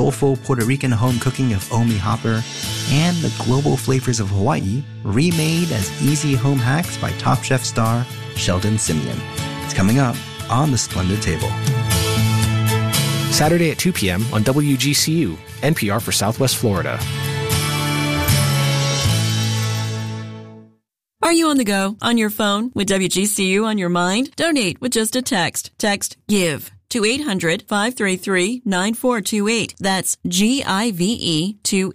soulful Puerto Rican home cooking of Omi Hopper, and the global flavors of Hawaii remade as easy home hacks by Top Chef star Sheldon Simeon. It's coming up on The Splendid Table. Saturday at 2 p.m. on WGCU, NPR for Southwest Florida. Are you on the go, on your phone, with WGCU on your mind? Donate with just a text. Text GIVE to 800-533-9428. That's GIVE to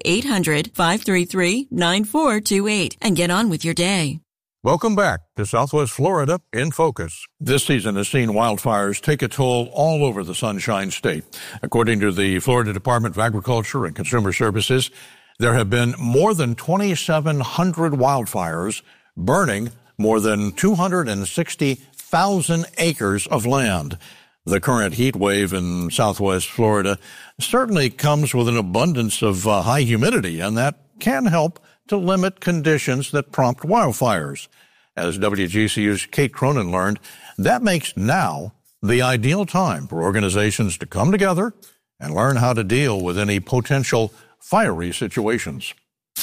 800-533-9428. And get on with your day. Welcome back to Southwest Florida in Focus. This season has seen wildfires take a toll all over the Sunshine State. According to the Florida Department of Agriculture and Consumer Services, there have been more than 2,700 wildfires, burning more than 260,000 acres of land. The current heat wave in Southwest Florida certainly comes with an abundance of high humidity, and that can help to limit conditions that prompt wildfires. As WGCU's Kate Cronin learned, that makes now the ideal time for organizations to come together and learn how to deal with any potential fiery situations.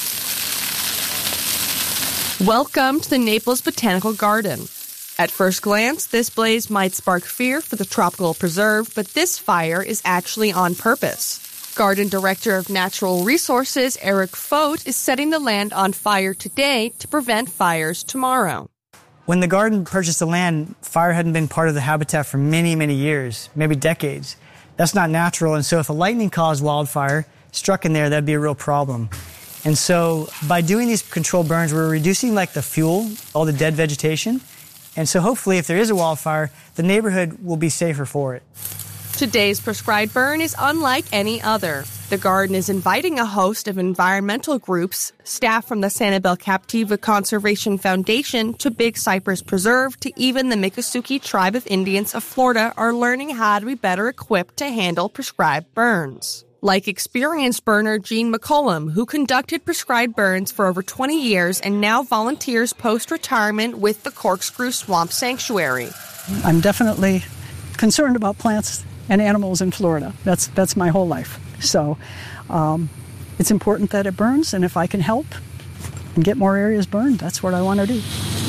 Welcome to the Naples Botanical Garden. At first glance, this blaze might spark fear for the tropical preserve, but this fire is actually on purpose. Garden Director of Natural Resources Eric Fote is setting the land on fire today to prevent fires tomorrow. When the garden purchased the land, fire hadn't been part of the habitat for many, many years, maybe decades. That's not natural, and so if a lightning-caused wildfire struck in there, that'd be a real problem. And so by doing these controlled burns, we're reducing like the fuel, all the dead vegetation, and so hopefully if there is a wildfire, the neighborhood will be safer for it. Today's prescribed burn is unlike any other. The garden is inviting a host of environmental groups, staff from the Sanibel Captiva Conservation Foundation to Big Cypress Preserve to even the Miccosukee Tribe of Indians of Florida are learning how to be better equipped to handle prescribed burns. Like experienced burner Gene McCollum, who conducted prescribed burns for over 20 years and now volunteers post-retirement with the Corkscrew Swamp Sanctuary. I'm definitely concerned about plants and animals in Florida. That's my whole life. So it's important that it burns, and if I can help and get more areas burned, that's what I want to do.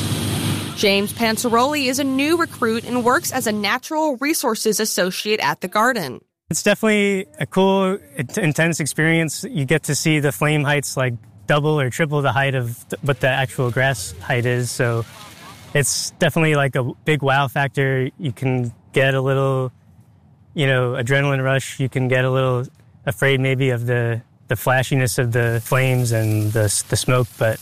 James Pansaroli is a new recruit and works as a natural resources associate at the garden. It's definitely a cool, intense experience. You get to see the flame heights like double or triple the height of what the actual grass height is. So it's definitely like a big wow factor. You can get a little, adrenaline rush. You can get a little afraid maybe of the flashiness of the flames and the smoke. But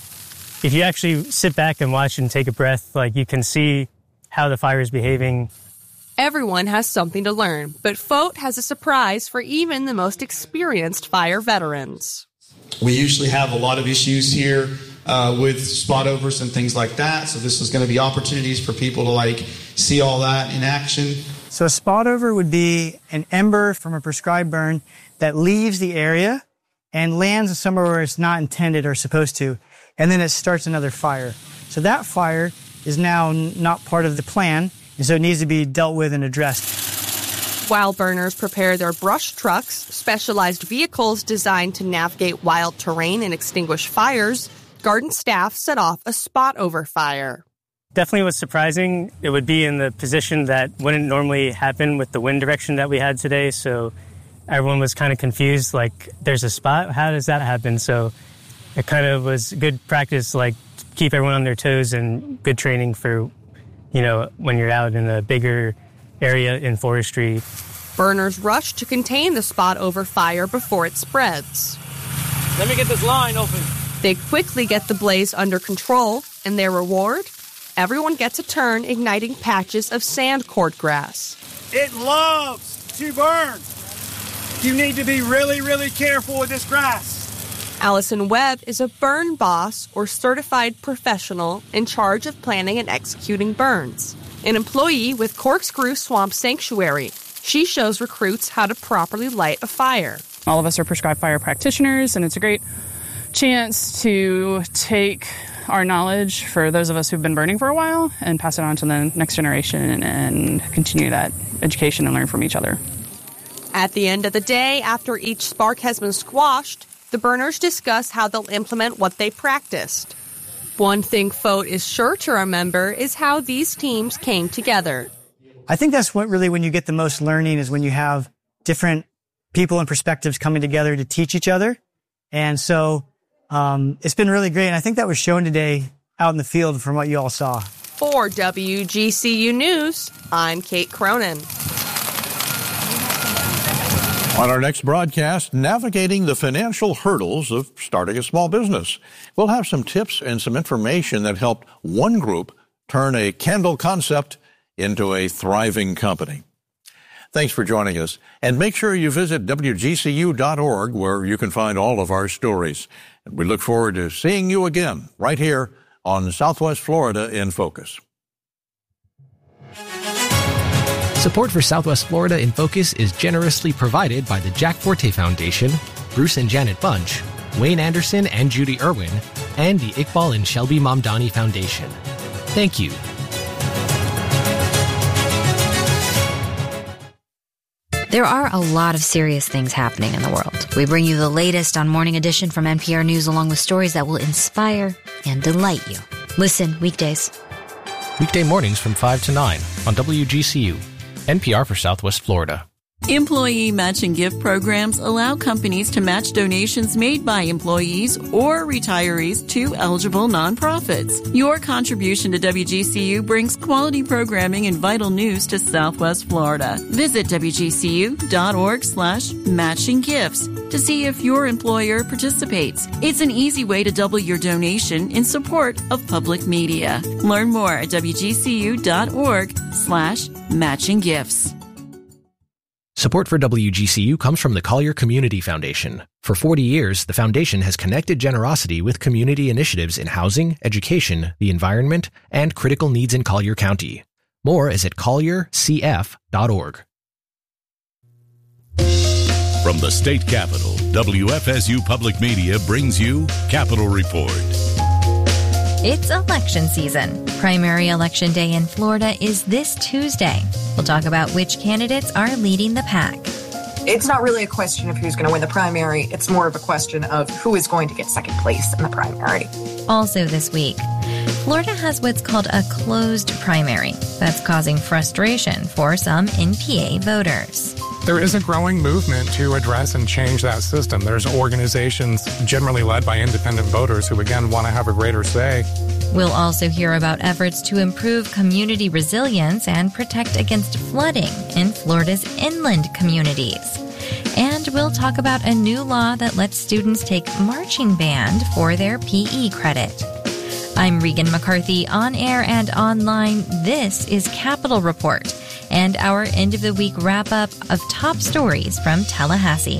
if you actually sit back and watch and take a breath, you can see how the fire is behaving. Everyone has something to learn, but Fote has a surprise for even the most experienced fire veterans. We usually have a lot of issues here with spot overs and things like that, so this is going to be opportunities for people to see all that in action. So a spot over would be an ember from a prescribed burn that leaves the area and lands somewhere where it's not intended or supposed to, and then it starts another fire. So that fire is now not part of the plan, and so it needs to be dealt with and addressed. While burners prepare their brush trucks, specialized vehicles designed to navigate wild terrain and extinguish fires, garden staff set off a spot over fire. Definitely was surprising. It would be in the position that wouldn't normally happen with the wind direction that we had today, so everyone was kind of confused, there's a spot? How does that happen? So it kind of was good practice, keep everyone on their toes and good training for when you're out in a bigger area in forestry. Burners rush to contain the spot over fire before it spreads. Let me get this line open. They quickly get the blaze under control, and their reward? Everyone gets a turn igniting patches of sand cordgrass. It loves to burn. You need to be really, really careful with this grass. Allison Webb is a burn boss or certified professional in charge of planning and executing burns, an employee with Corkscrew Swamp Sanctuary. She shows recruits how to properly light a fire. All of us are prescribed fire practitioners, and it's a great chance to take our knowledge for those of us who've been burning for a while and pass it on to the next generation and continue that education and learn from each other. At the end of the day, after each spark has been squashed, the burners discuss how they'll implement what they practiced. One thing Fote is sure to remember is how these teams came together. I think that's when you get the most learning is when you have different people and perspectives coming together to teach each other. And so it's been really great. And I think that was shown today out in the field from what you all saw. For WGCU News, I'm Kate Cronin. On our next broadcast, navigating the financial hurdles of starting a small business. We'll have some tips and some information that helped one group turn a candle concept into a thriving company. Thanks for joining us, and make sure you visit WGCU.org where you can find all of our stories. And we look forward to seeing you again right here on Southwest Florida in Focus. Support for Southwest Florida in Focus is generously provided by the Jack Forte Foundation, Bruce and Janet Bunch, Wayne Anderson and Judy Irwin, and the Iqbal and Shelby Mamdani Foundation. Thank you. There are a lot of serious things happening in the world. We bring you the latest on Morning Edition from NPR News, along with stories that will inspire and delight you. Listen weekdays. Weekday mornings from 5 to 9 on WGCU. NPR for Southwest Florida. Employee matching gift programs allow companies to match donations made by employees or retirees to eligible nonprofits. Your contribution to WGCU brings quality programming and vital news to Southwest Florida. Visit WGCU.org/matchinggifts to see if your employer participates. It's an easy way to double your donation in support of public media. Learn more at WGCU.org/matchinggifts. Support for WGCU comes from the Collier Community Foundation. For 40 years, the foundation has connected generosity with community initiatives in housing, education, the environment, and critical needs in Collier County. More is at colliercf.org. From the state capitol, WFSU Public Media brings you Capitol Report. It's election season. Primary election day in Florida is this Tuesday. We'll talk about which candidates are leading the pack. It's not really a question of who's going to win the primary. It's more of a question of who is going to get second place in the primary. Also this week, Florida has what's called a closed primary. That's causing frustration for some NPA voters. There is a growing movement to address and change that system. There's organizations generally led by independent voters who, again, want to have a greater say. We'll also hear about efforts to improve community resilience and protect against flooding in Florida's inland communities. And we'll talk about a new law that lets students take marching band for their PE credit. I'm Regan McCarthy, on air and online. This is Capitol Report and our end of the week wrap-up of top stories from Tallahassee.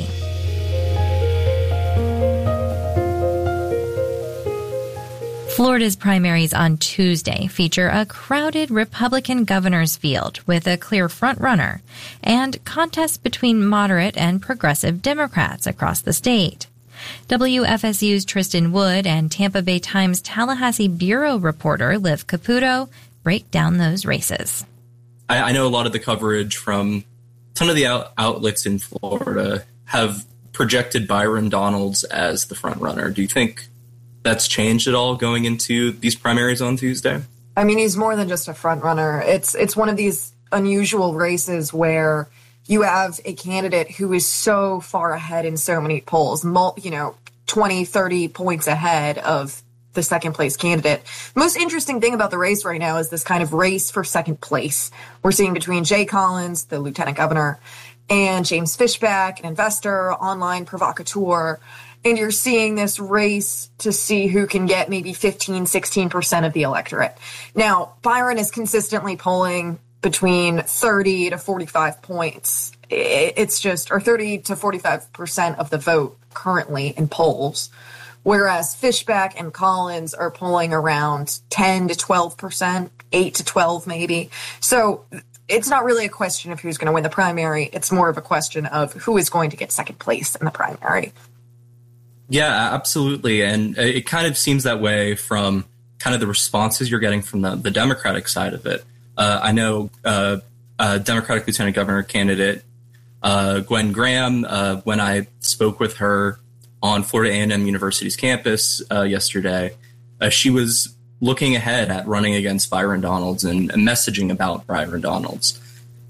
Florida's primaries on Tuesday feature a crowded Republican governor's field with a clear front-runner and contests between moderate and progressive Democrats across the state. WFSU's Tristan Wood and Tampa Bay Times Tallahassee bureau reporter Liv Caputo break down those races. I know a lot of the coverage from a ton of the outlets in Florida have projected Byron Donalds as the front runner. Do you think that's changed at all going into these primaries on Tuesday? I mean, he's more than just a front runner. It's one of these unusual races where you have a candidate who is so far ahead in so many polls, 20, 30 points ahead of the second place candidate. The most interesting thing about the race right now is this kind of race for second place we're seeing between Jay Collins, the lieutenant governor, and James Fishback, an investor, online provocateur. And you're seeing this race to see who can get maybe 15, 16% of the electorate. Now, Byron is consistently polling between 30 to 45 points. It's just, or 30 to 45% of the vote currently in polls. Whereas Fishback and Collins are polling around 10 to 12%, 8 to 12 maybe. So it's not really a question of who's going to win the primary. It's more of a question of who is going to get second place in the primary. Yeah, absolutely. And it kind of seems that way from kind of the responses you're getting from the Democratic side of it. I know Democratic Lieutenant Governor candidate Gwen Graham, when I spoke with her on Florida A&M University's campus yesterday, she was looking ahead at running against Byron Donalds and messaging about Byron Donalds.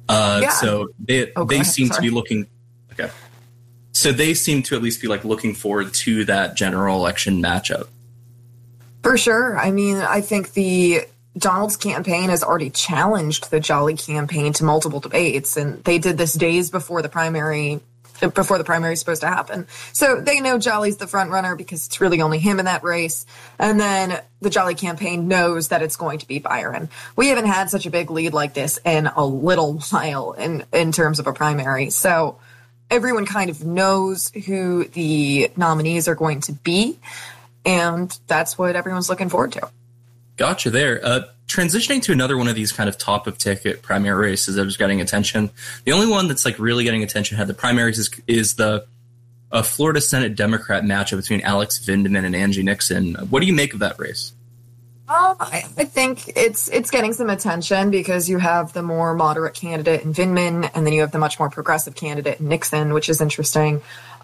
So they seem to be looking. Okay. So they seem to at least be looking forward to that general election matchup. For sure. I mean, I think the Donald's campaign has already challenged the Jolly campaign to multiple debates, and they did this days before the primary is supposed to happen. So they know Jolly's the front runner because it's really only him in that race. And then the Jolly campaign knows that it's going to be Byron. We haven't had such a big lead like this in a little while in terms of a primary. So everyone kind of knows who the nominees are going to be, and that's what everyone's looking forward to. Gotcha there. Transitioning to another one of these kind of top-of-ticket primary races that was getting attention. The only one that's really getting attention had the primaries is the Florida Senate Democrat matchup between Alex Vindman and Angie Nixon. What do you make of that race? I think it's getting some attention because you have the more moderate candidate in Vindman, and then you have the much more progressive candidate in Nixon, which is interesting.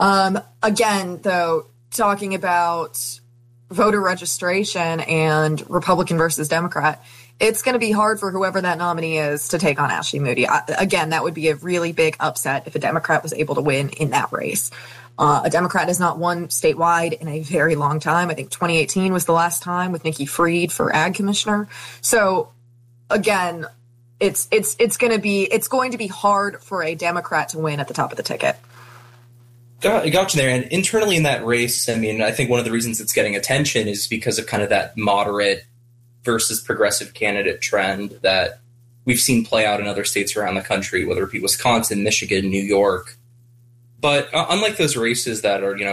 Again, though, talking about voter registration and Republican versus Democrat, it's going to be hard for whoever that nominee is to take on Ashley Moody. Again, that would be a really big upset if a Democrat was able to win in that race. A Democrat has not won statewide in a very long time. I think 2018 was the last time with Nikki Fried for Ag Commissioner. So again, it's going to be hard for a Democrat to win at the top of the ticket. Got you there. And internally in that race, I mean, I think one of the reasons it's getting attention is because of kind of that moderate versus progressive candidate trend that we've seen play out in other states around the country, whether it be Wisconsin, Michigan, New York. But unlike those races that are,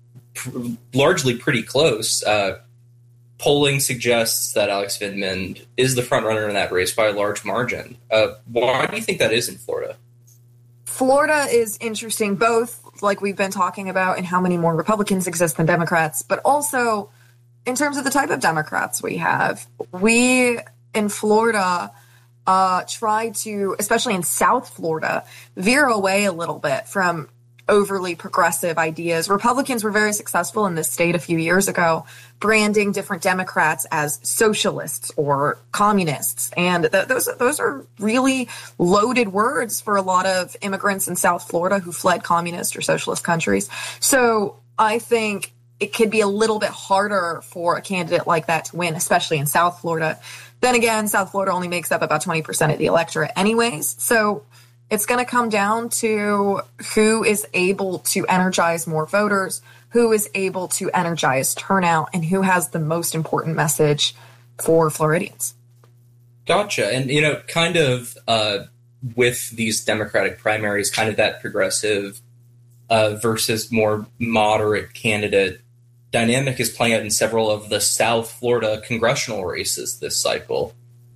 largely pretty close, polling suggests that Alex Vindman is the front runner in that race by a large margin. Why do you think that is in Florida? Florida is interesting, both like we've been talking about and how many more Republicans exist than Democrats, but also in terms of the type of Democrats we have. We in Florida try to, especially in South Florida, veer away a little bit from overly progressive ideas. Republicans were very successful in this state a few years ago, branding different Democrats as socialists or communists. And those are really loaded words for a lot of immigrants in South Florida who fled communist or socialist countries. So I think it could be a little bit harder for a candidate like that to win, especially in South Florida. Then again, South Florida only makes up about 20% of the electorate anyways. So it's going to come down to who is able to energize more voters, who is able to energize turnout, and who has the most important message for Floridians. Gotcha. And, kind of with these Democratic primaries, kind of that progressive versus more moderate candidate dynamic is playing out in several of the South Florida congressional races this cycle.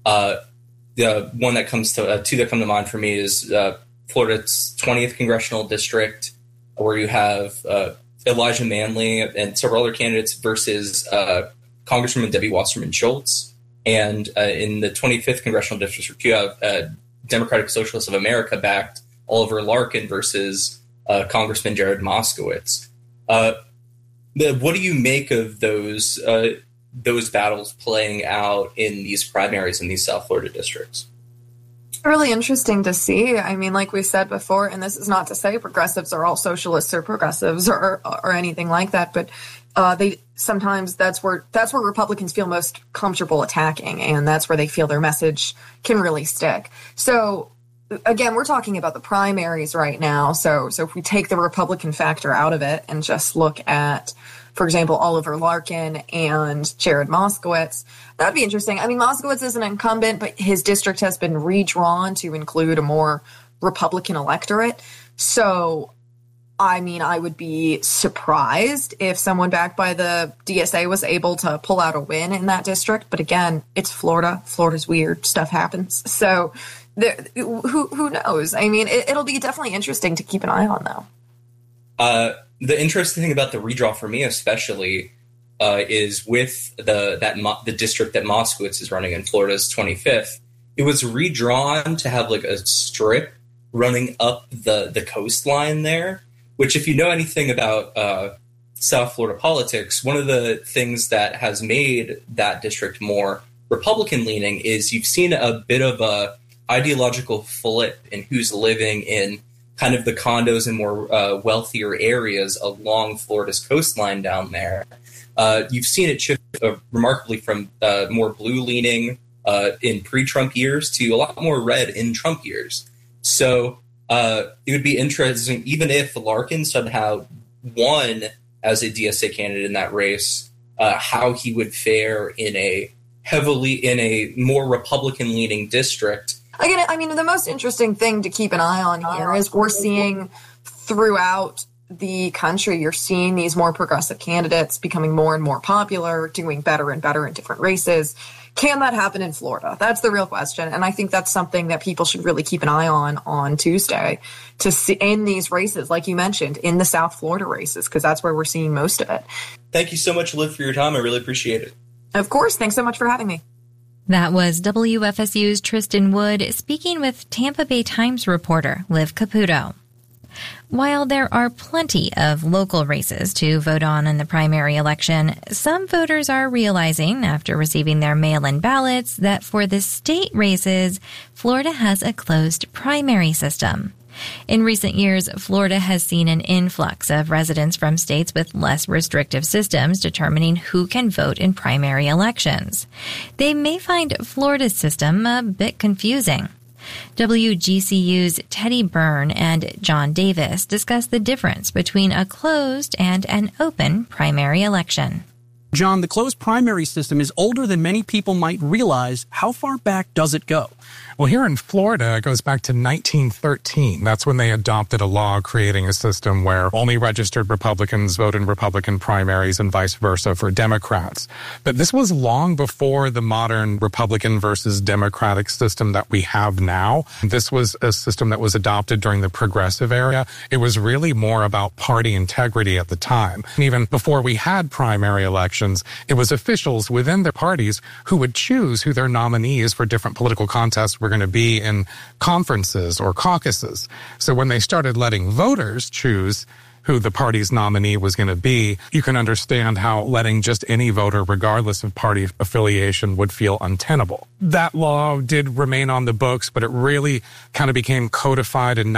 The one that comes to two that come to mind for me is Florida's 20th congressional district, where you have Elijah Manley and several other candidates versus Congresswoman Debbie Wasserman Schultz. And in the 25th congressional district, you have Democratic Socialists of America backed Oliver Larkin versus Congressman Jared Moskowitz. What do you make of those battles playing out in these primaries in these South Florida districts? Really interesting to see. I mean, like we said before, and this is not to say progressives are all socialists or progressives or anything like that, but they sometimes that's where Republicans feel most comfortable attacking, and that's where they feel their message can really stick. So again, we're talking about the primaries right now. So if we take the Republican factor out of it and just look at, for example, Oliver Larkin and Jared Moskowitz, that'd be interesting. I mean, Moskowitz is an incumbent, but his district has been redrawn to include a more Republican electorate. So, I mean, I would be surprised if someone backed by the DSA was able to pull out a win in that district. But again, it's Florida. Florida's weird. Stuff happens. So who knows? I mean, it'll be definitely interesting to keep an eye on, though. The interesting thing about the redraw for me, especially, is with the district that Moskowitz is running in, Florida's 25th. It was redrawn to have like a strip running up the coastline there, which if you know anything about South Florida politics, one of the things that has made that district more Republican-leaning is you've seen a bit of a ideological flip in who's living in kind of the condos and more wealthier areas along Florida's coastline down there. You've seen it shift remarkably from more blue-leaning in pre-Trump years to a lot more red in Trump years. So it would be interesting, even if Larkin somehow won as a DSA candidate in that race, how he would fare in a more Republican-leaning district. Again, I mean, the most interesting thing to keep an eye on here is we're seeing throughout the country, you're seeing these more progressive candidates becoming more and more popular, doing better and better in different races. Can that happen in Florida? That's the real question. And I think that's something that people should really keep an eye on Tuesday to see in these races, like you mentioned, in the South Florida races, because that's where we're seeing most of it. Thank you so much, Liv, for your time. I really appreciate it. Of course. Thanks so much for having me. That was WFSU's Tristan Wood speaking with Tampa Bay Times reporter Liv Caputo. While there are plenty of local races to vote on in the primary election, some voters are realizing after receiving their mail-in ballots that for the state races, Florida has a closed primary system. In recent years, Florida has seen an influx of residents from states with less restrictive systems determining who can vote in primary elections. They may find Florida's system a bit confusing. WGCU's Teddy Byrne and John Davis discuss the difference between a closed and an open primary election. John, the closed primary system is older than many people might realize. How far back does it go? Well, here in Florida, it goes back to 1913. That's when they adopted a law creating a system where only registered Republicans vote in Republican primaries and vice versa for Democrats. But this was long before the modern Republican versus Democratic system that we have now. This was a system that was adopted during the progressive era. It was really more about party integrity at the time. And even before we had primary elections, it was officials within the parties who would choose who their nominees for different political contests were going to be in conferences or caucuses. So when they started letting voters choose who the party's nominee was going to be, you can understand how letting just any voter, regardless of party affiliation, would feel untenable. That law did remain on the books, but it really kind of became codified in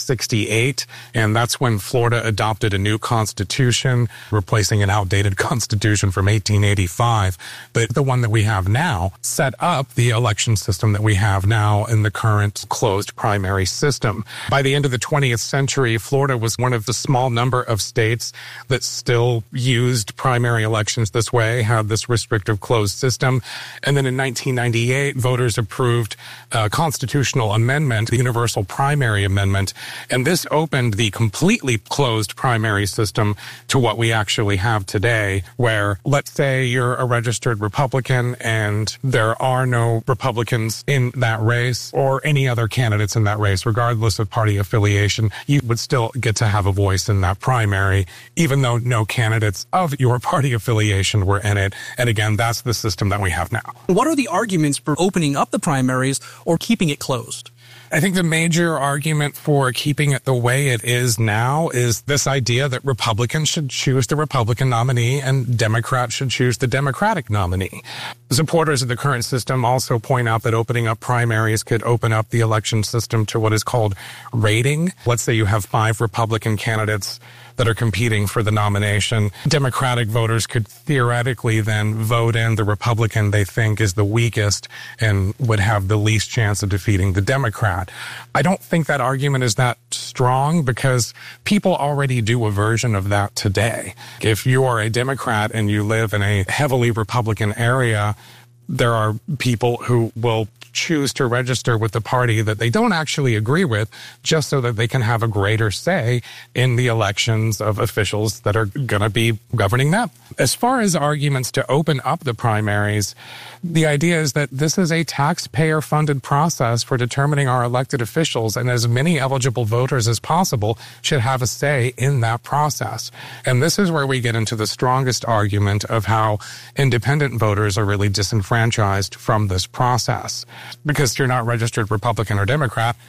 1968, and that's when Florida adopted a new constitution, replacing an outdated constitution from 1885. But the one that we have now set up the election system that we have now in the current closed primary system. By the end of the 20th century, Florida was one of the small number of states that still used primary elections this way, had this restrictive closed system. And then in 1998, voters approved a constitutional amendment, the Universal Primary Amendment, and this opened the completely closed primary system to what we actually have today, where let's say you're a registered Republican and there are no Republicans in that race or any other candidates in that race, regardless of party affiliation, you would still get to have a voice in that primary, even though no candidates of your party affiliation were in it. And again, that's the system that we have now. What are the arguments for opening up the primaries or keeping it closed? I think the major argument for keeping it the way it is now is this idea that Republicans should choose the Republican nominee and Democrats should choose the Democratic nominee. Supporters of the current system also point out that opening up primaries could open up the election system to what is called rating. Let's say you have 5 Republican candidates that are competing for the nomination. Democratic voters could theoretically then vote in the Republican they think is the weakest and would have the least chance of defeating the Democrat. I don't think that argument is that strong because people already do a version of that today. If you are a Democrat and you live in a heavily Republican area, there are people who will choose to register with the party that they don't actually agree with just so that they can have a greater say in the elections of officials that are going to be governing them. As far as arguments to open up the primaries, the idea is that this is a taxpayer-funded process for determining our elected officials, and as many eligible voters as possible should have a say in that process. And this is where we get into the strongest argument of how independent voters are really disenfranchised from this process. Because you're not registered Republican or Democrat,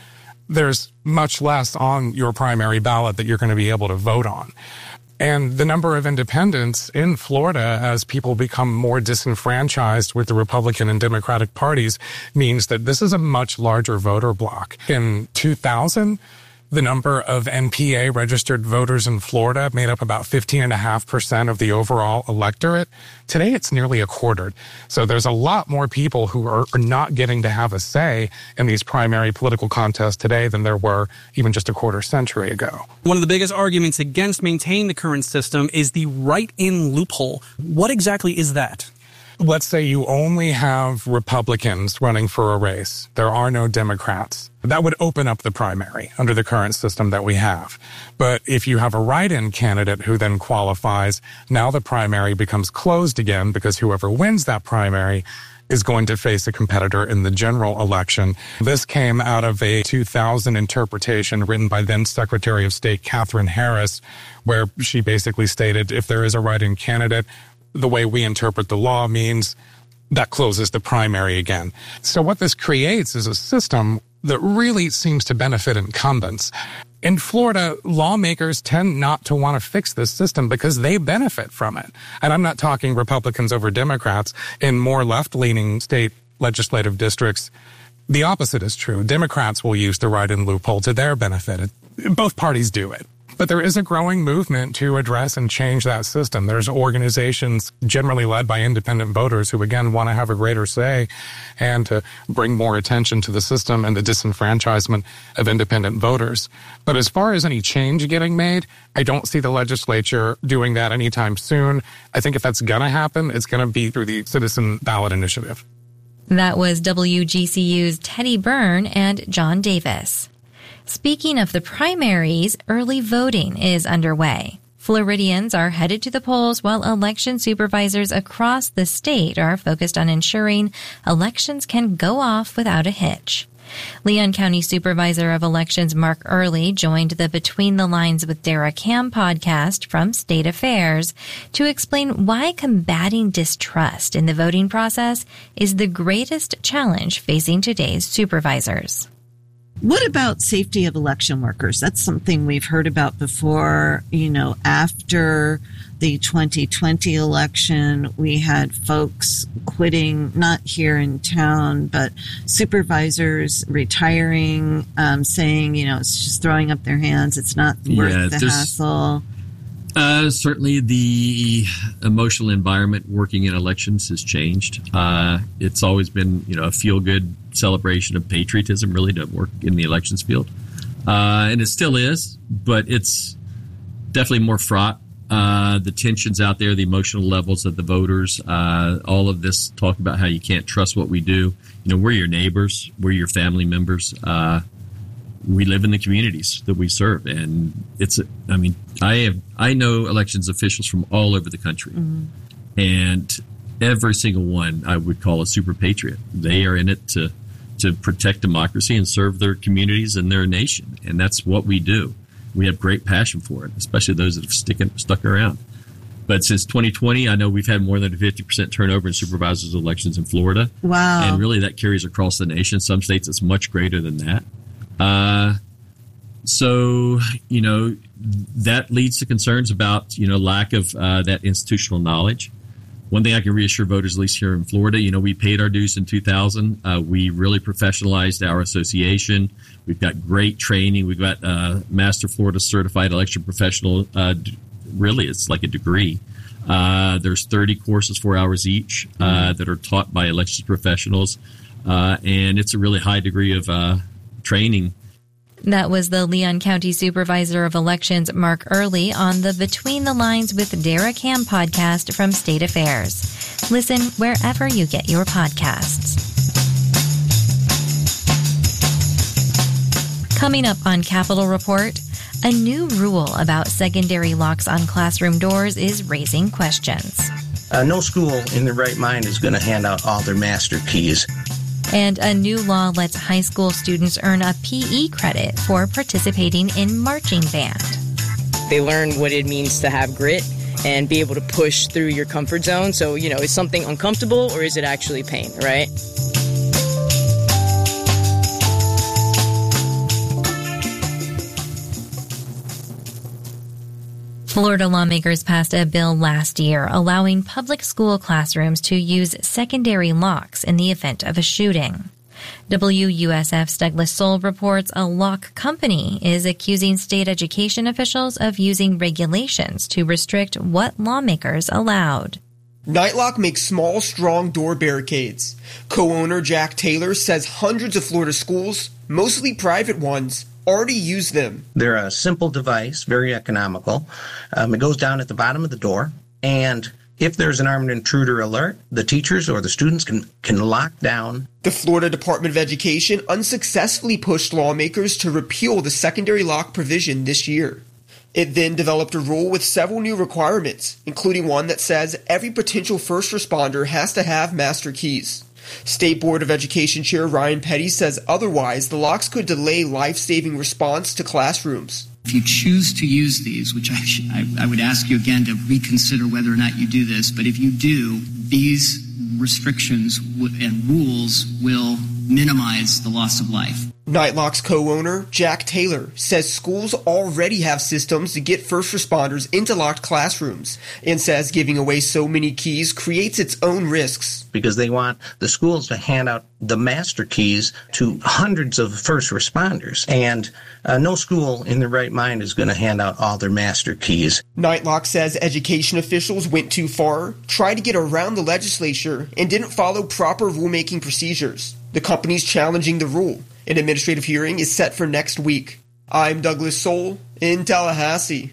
there's much less on your primary ballot that you're going to be able to vote on. And the number of independents in Florida, as people become more disenfranchised with the Republican and Democratic parties, means that this is a much larger voter bloc. In 2000, the number of NPA registered voters in Florida made up about 15.5% of the overall electorate. Today, it's nearly a quarter. So there's a lot more people who are not getting to have a say in these primary political contests today than there were even just a quarter century ago. One of the biggest arguments against maintaining the current system is the write-in loophole. What exactly is that? Let's say you only have Republicans running for a race. There are no Democrats. That would open up the primary under the current system that we have. But if you have a write-in candidate who then qualifies, now the primary becomes closed again because whoever wins that primary is going to face a competitor in the general election. This came out of a 2000 interpretation written by then Secretary of State Katherine Harris, where she basically stated if there is a write-in candidate, the way we interpret the law means that closes the primary again. So what this creates is a system that really seems to benefit incumbents. In Florida, lawmakers tend not to want to fix this system because they benefit from it. And I'm not talking Republicans over Democrats. In more left-leaning state legislative districts, the opposite is true. Democrats will use the write-in loophole to their benefit. Both parties do it. But there is a growing movement to address and change that system. There's organizations generally led by independent voters who, again, want to have a greater say and to bring more attention to the system and the disenfranchisement of independent voters. But as far as any change getting made, I don't see the legislature doing that anytime soon. I think if that's going to happen, it's going to be through the Citizen Ballot Initiative. That was WGCU's Teddy Byrne and John Davis. Speaking of the primaries, early voting is underway. Floridians are headed to the polls while election supervisors across the state are focused on ensuring elections can go off without a hitch. Leon County Supervisor of Elections Mark Early joined the Between the Lines with Dara Cam podcast from State Affairs to explain why combating distrust in the voting process is the greatest challenge facing today's supervisors. What about safety of election workers? That's something we've heard about before. After the 2020 election, we had folks quitting, not here in town, but supervisors retiring, saying, it's just throwing up their hands. It's not worth the hassle. Certainly the emotional environment working in elections has changed. It's always been, a feel-good celebration of patriotism, really, to work in the elections field. And it still is, but it's definitely more fraught. The tensions out there, the emotional levels of the voters, all of this talk about how you can't trust what we do. We're your neighbors. We're your family members. We live in the communities that we serve, and I know elections officials from all over the country, and every single one I would call a super patriot. They are in it to protect democracy and serve their communities and their nation, and that's what we do. We have great passion for it, especially those that have stuck around. But since 2020, I know we've had more than a 50% turnover in supervisors' elections in Florida. Wow! And really, that carries across the nation. Some states, it's much greater than that. That leads to concerns about, lack of that institutional knowledge. One thing I can reassure voters, at least here in Florida, we paid our dues in 2000. We really professionalized our association. We've got great training. We've got Master Florida Certified Election Professional. Really, it's like a degree. There's 30 courses, 4 hours each, that are taught by elections professionals. And it's a really high degree of training. That was the Leon County Supervisor of Elections, Mark Early, on the Between the Lines with Dara Cam podcast from State Affairs. Listen wherever you get your podcasts. Coming up on Capitol Report, a new rule about secondary locks on classroom doors is raising questions. No school in their right mind is going to hand out all their master keys. And a new law lets high school students earn a PE credit for participating in marching band. They learn what it means to have grit and be able to push through your comfort zone. So, is something uncomfortable or is it actually pain, right? Florida lawmakers passed a bill last year allowing public school classrooms to use secondary locks in the event of a shooting. WUSF's Douglas Soul reports a lock company is accusing state education officials of using regulations to restrict what lawmakers allowed. Nightlock makes small, strong door barricades. Co-owner Jack Taylor says hundreds of Florida schools, mostly private ones, already use them. They're a simple device, very economical. It goes down at the bottom of the door, and if there's an armed intruder alert, the teachers or the students can lock down. The Florida Department of Education unsuccessfully pushed lawmakers to repeal the secondary lock provision this year. It then developed a rule with several new requirements, including one that says every potential first responder has to have master keys. State Board of Education Chair Ryan Petty says otherwise the locks could delay life-saving response to classrooms. If you choose to use these, which I would ask you again to reconsider whether or not you do this, but if you do, these restrictions and rules will minimize the loss of life. Nightlock's co-owner, Jack Taylor, says schools already have systems to get first responders into locked classrooms and says giving away so many keys creates its own risks. Because they want the schools to hand out the master keys to hundreds of first responders. And no school in their right mind is going to hand out all their master keys. Nightlock says education officials went too far, tried to get around the legislature, and didn't follow proper rulemaking procedures. The company's challenging the rule. An administrative hearing is set for next week. I'm Douglas Soul in Tallahassee.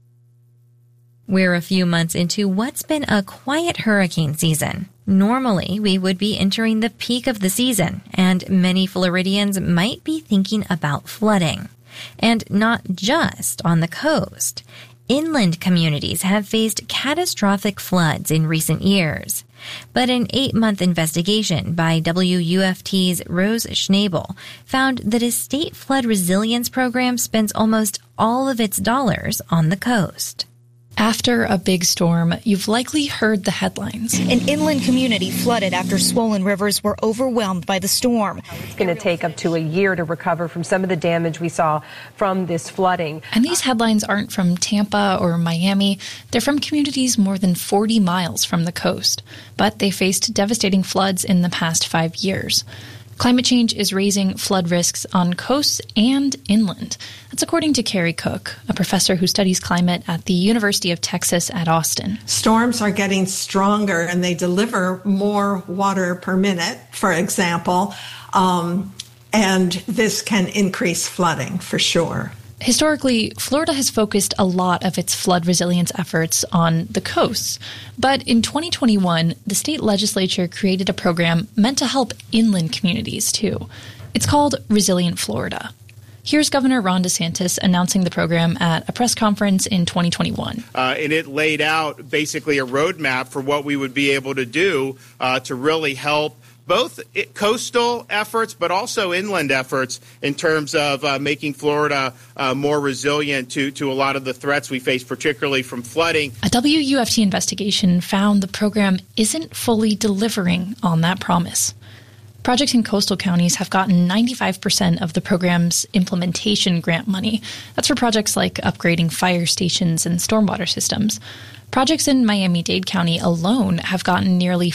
We're a few months into what's been a quiet hurricane season. Normally, we would be entering the peak of the season, and many Floridians might be thinking about flooding. And not just on the coast. Inland communities have faced catastrophic floods in recent years. But an 8-month investigation by WUFT's Rose Schnabel found that a state flood resilience program spends almost all of its dollars on the coast. After a big storm, you've likely heard the headlines. An inland community flooded after swollen rivers were overwhelmed by the storm. It's going to take up to a year to recover from some of the damage we saw from this flooding. And these headlines aren't from Tampa or Miami. They're from communities more than 40 miles from the coast. But they faced devastating floods in the past 5 years. Climate change is raising flood risks on coasts and inland. That's according to Carrie Cook, a professor who studies climate at the University of Texas at Austin. Storms are getting stronger and they deliver more water per minute, for example, and this can increase flooding for sure. Historically, Florida has focused a lot of its flood resilience efforts on the coasts. But in 2021, the state legislature created a program meant to help inland communities, too. It's called Resilient Florida. Here's Governor Ron DeSantis announcing the program at a press conference in 2021. And it laid out basically a roadmap for what we would be able to do to really help both coastal efforts, but also inland efforts in terms of making Florida more resilient to a lot of the threats we face, particularly from flooding. A WUFT investigation found the program isn't fully delivering on that promise. Projects in coastal counties have gotten 95% of the program's implementation grant money. That's for projects like upgrading fire stations and stormwater systems. Projects in Miami-Dade County alone have gotten nearly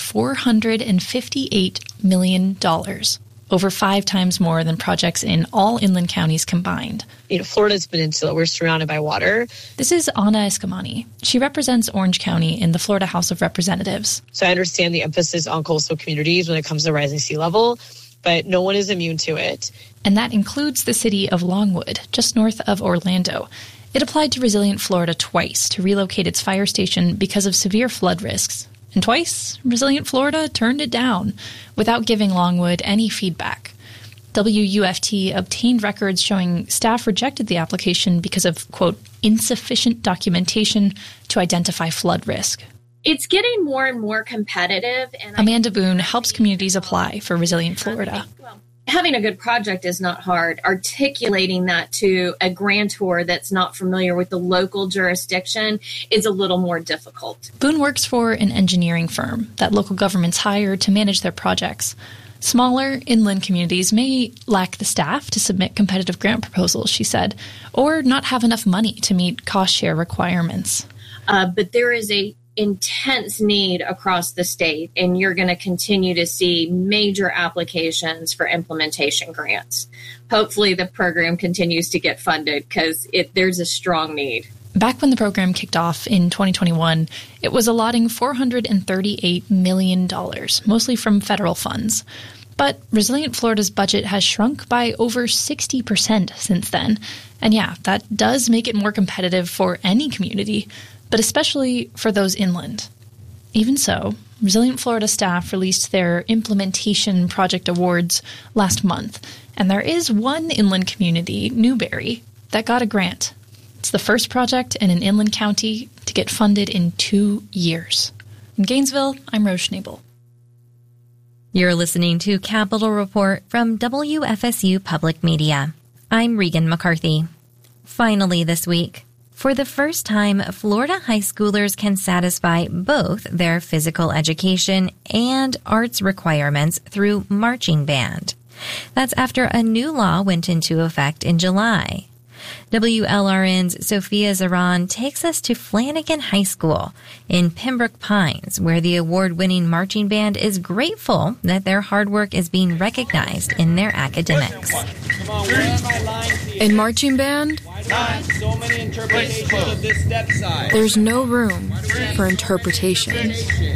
$458 million, over 5 times more than projects in all inland counties combined. You know, Florida's peninsula, we're surrounded by water. This is Ana Escamani. She represents Orange County in the Florida House of Representatives. So I understand the emphasis on coastal communities when it comes to rising sea level, but no one is immune to it. And that includes the city of Longwood, just north of Orlando. It applied to Resilient Florida twice to relocate its fire station because of severe flood risks. And twice, Resilient Florida turned it down without giving Longwood any feedback. WUFT obtained records showing staff rejected the application because of, quote, insufficient documentation to identify flood risk. It's getting more and more competitive. And Amanda Boone helps communities apply for Resilient Florida. Having a good project is not hard. Articulating that to a grantor that's not familiar with the local jurisdiction is a little more difficult. Boone works for an engineering firm that local governments hire to manage their projects. Smaller inland communities may lack the staff to submit competitive grant proposals, she said, or not have enough money to meet cost share requirements. But there is a intense need across the state, and you're going to continue to see major applications for implementation grants. Hopefully the program continues to get funded because there's a strong need. Back when the program kicked off in 2021, it was allotting $438 million, mostly from federal funds. But Resilient Florida's budget has shrunk by over 60% since then. And yeah, that does make it more competitive for any community, but especially for those inland. Even so, Resilient Florida staff released their implementation project awards last month, and there is one inland community, Newberry, that got a grant. It's the first project in an inland county to get funded in 2 years. In Gainesville, I'm Rose Schnabel. You're listening to Capitol Report from WFSU Public Media. I'm Regan McCarthy. Finally this week, for the first time, Florida high schoolers can satisfy both their physical education and arts requirements through marching band. That's after a new law went into effect in July. WLRN's Sophia Zaran takes us to Flanagan High School in Pembroke Pines, where the award-winning marching band is grateful that their hard work is being recognized in their academics. In marching band, there's no room for interpretation.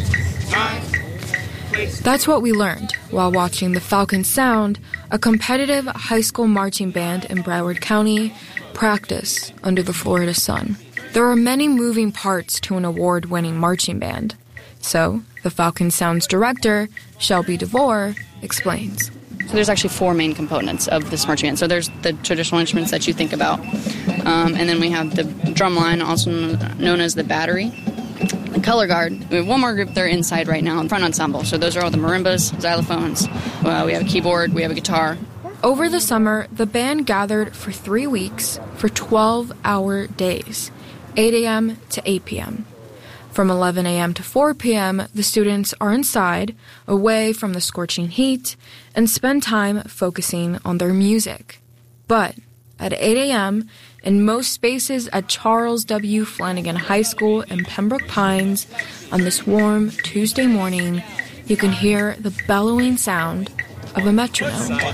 That's what we learned while watching the Falcon Sound, a competitive high school marching band in Broward County, practice under the Florida sun. There are many moving parts to an award-winning marching band. So, the Falcon Sound's director, Shelby DeVore, explains. So there's actually 4 main components of this marching band. So there's the traditional instruments that you think about. And then we have the drum line, also known as the battery. The color guard. We have one more group, they're inside right now, front ensemble. So those are all the marimbas, xylophones. We have a keyboard, we have a guitar. Over the summer, the band gathered for 3 weeks for 12-hour days, 8 a.m. to 8 p.m. From 11 a.m. to 4 p.m., the students are inside, away from the scorching heat, and spend time focusing on their music. But at 8 a.m., in most spaces at Charles W. Flanagan High School in Pembroke Pines, on this warm Tuesday morning, you can hear the bellowing sound of a metronome. On the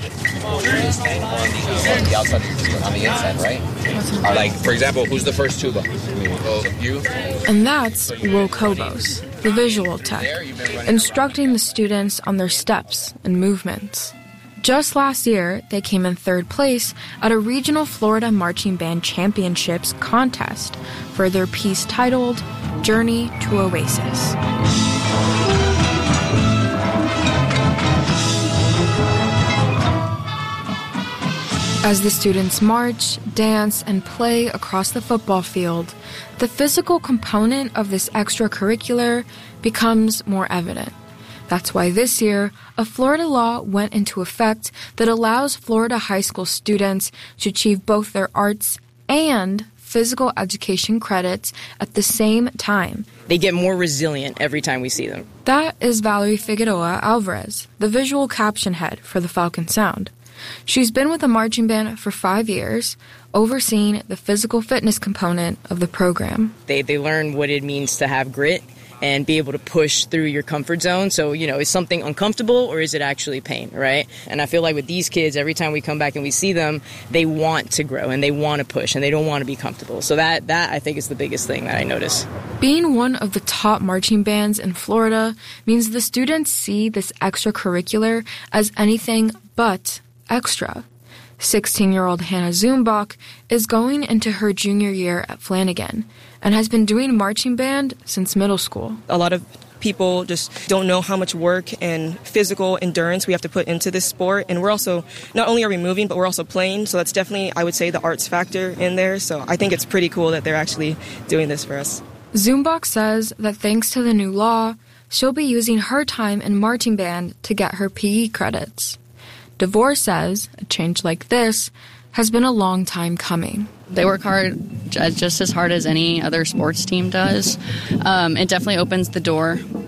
outside on the inside, right? Like, for example, who's the first tuba? You? And that's Will Kobos, the visual tech, instructing the students on their steps and movements. Just last year, they came in 3rd place at a regional Florida Marching Band Championships contest for their piece titled Journey to Oasis. As the students march, dance, and play across the football field, the physical component of this extracurricular becomes more evident. That's why this year, a Florida law went into effect that allows Florida high school students to achieve both their arts and physical education credits at the same time. They get more resilient every time we see them. That is Valerie Figueroa Alvarez, the visual caption head for the Falcon Sound. She's been with the marching band for 5 years, overseeing the physical fitness component of the program. They learn what it means to have grit and be able to push through your comfort zone. So, is something uncomfortable or is it actually pain, right? And I feel like with these kids, every time we come back and we see them, they want to grow and they want to push and they don't want to be comfortable. So that I think is the biggest thing that I notice. Being one of the top marching bands in Florida means the students see this extracurricular as anything but extra. 16-year-old Hannah Zumbach is going into her junior year at Flanagan and has been doing marching band since middle school. A lot of people just don't know how much work and physical endurance we have to put into this sport. And we're also, not only are we moving, but we're also playing. So that's definitely, I would say, the arts factor in there. So I think it's pretty cool that they're actually doing this for us. Zumbach says that thanks to the new law, she'll be using her time in marching band to get her PE credits. DeVore says a change like this has been a long time coming. They work hard, just as hard as any other sports team does. It definitely opens the door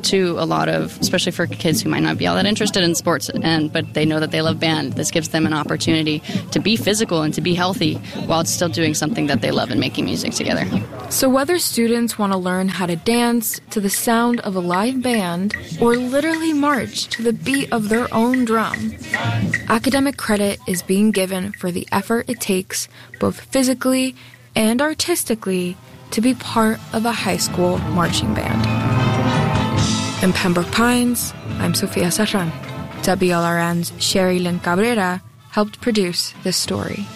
to a lot of, especially for kids who might not be all that interested in sports, but they know that they love band. This gives them an opportunity to be physical and to be healthy while still doing something that they love and making music together. So whether students want to learn how to dance to the sound of a live band or literally march to the beat of their own drum, academic credit is being given for the effort it takes, both physically and artistically, to be part of a high school marching band. In Pembroke Pines, I'm Sofia Serran. WLRN's Sherry Lynn Cabrera helped produce this story.